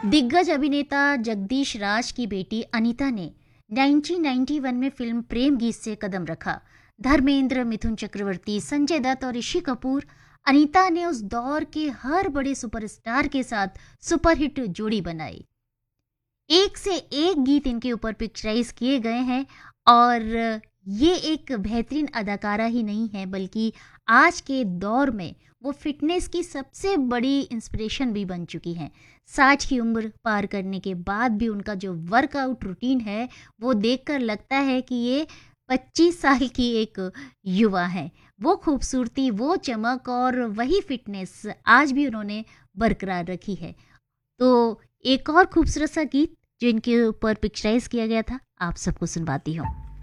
दिग्गज अभिनेता जगदीश राज की बेटी अनीता ने 1991 में फिल्म प्रेम गीत से कदम रखा। धर्मेंद्र, मिथुन चक्रवर्ती, संजय दत्त और ऋषि कपूर, अनीता ने उस दौर के हर बड़े सुपरस्टार के साथ सुपरहिट जोड़ी बनाई। एक से एक गीत इनके ऊपर पिक्चराइज किए गए हैं और ये एक बेहतरीन अदाकारा ही नहीं है बल्कि आज के दौर में वो फिटनेस की सबसे बड़ी इंस्पिरेशन भी बन चुकी हैं। 60 की उम्र पार करने के बाद भी उनका जो वर्कआउट रूटीन है वो देखकर लगता है कि ये 25 साल की एक युवा है। वो खूबसूरती, वो चमक और वही फिटनेस आज भी उन्होंने बरकरार रखी है। तो एक और खूबसूरत सा गीत जो इनके ऊपर पिक्चराइज किया गया था, आप सबको सुनवाती हूँ।